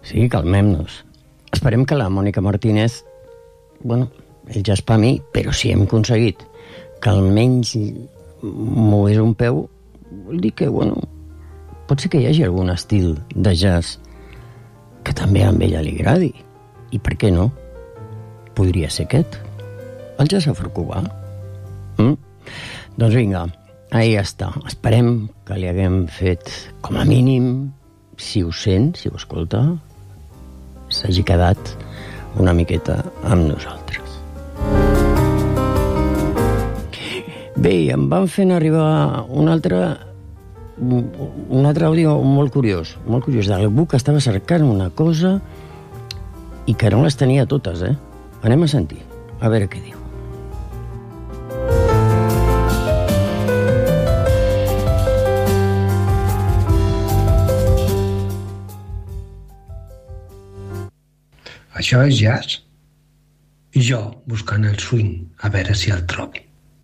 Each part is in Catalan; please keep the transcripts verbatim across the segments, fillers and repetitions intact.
Sí, calmem-nos. Esperem que la Mònica Martínez, bueno, el jazz per mi, però si hem aconseguit que almenys mogués un peu, vol dir que, bueno, pot ser que hi hagi algun estil de jazz que també a ella li agradi. I per què no? Podria ser aquest. El jazz afro-cubà. Mm? Doncs vinga, ahí està. Esperem que li haguem fet, com a mínim, si ho sent, si ho escolta, s'hagi quedat una miqueta amb nosaltres. Bé, em van fent arribar un altre un altre àudio molt curiós, molt curiós, d'algú que estava cercant una cosa i que no les tenia totes, eh? Anem a sentir, a veure què diu. Això és jazz. I jo buscant el swing, a veure si el trobo.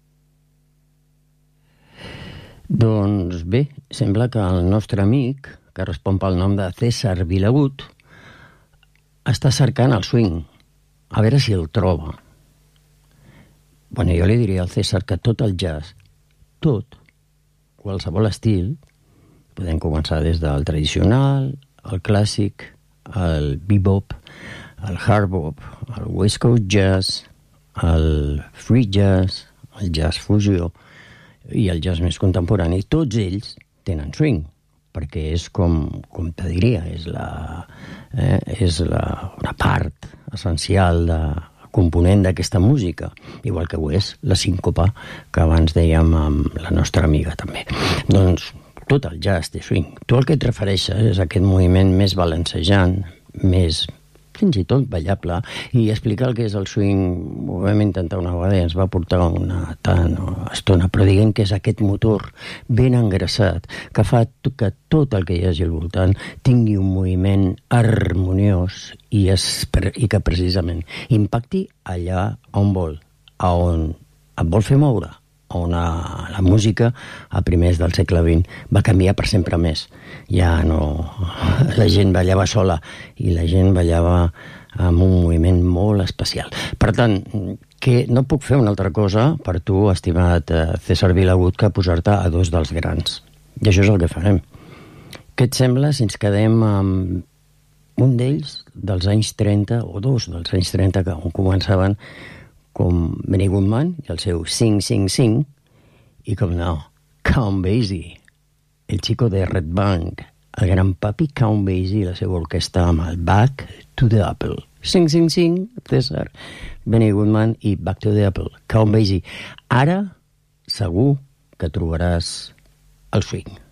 Doncs bé, sembla que el nostre amic, que respon pel nom de César Vilagut, està cercant el swing, a veure si el troba. Bueno, jo li diria al César que tot el jazz, tot, qualsevol estil, podem començar des del tradicional, el clàssic, el bebop, el hard bop, el West Coast jazz, el free jazz, el jazz fusió i el jazz més contemporani, tots ells tenen swing, perquè és com, com te diria, és la, eh, és la, una part essencial de component d'aquesta música, igual que ho és la síncopa que abans dèiem amb la nostra amiga també. Doncs tot el jazz té swing. Tu el que et refereixes és aquest moviment més balancejant, més fins i tot ballable, i explicar el que és el swing ho vam intentar una vegada i ens va portar una tant estona, però diguem que és aquest motor ben engraçat que fa que tot el que hi hagi al voltant tingui un moviment harmoniós i, es, i que precisament impacti allà on vol, a on et vol fer moure, on a, la música a primers del segle vint va canviar per sempre més. Ja no... La gent ballava sola i la gent ballava amb un moviment molt especial. Per tant, que no puc fer una altra cosa per tu, estimat César Vilagut, que posar-te a dos dels grans. I això és el que farem. Què et sembla si ens quedem amb un d'ells dels anys trenta, o dos dels anys trenta, que començaven com Benny Goodman i el seu Sing, Sing, Sing, i com no, Count Basie, el chico de Red Bank, el gran papi Count Basie i la seva orquestra amb el Back to the Apple. Sing, Sing, Sing, César, Benny Goodman i Back to the Apple, Count Basie. Ara segur que trobaràs el swing.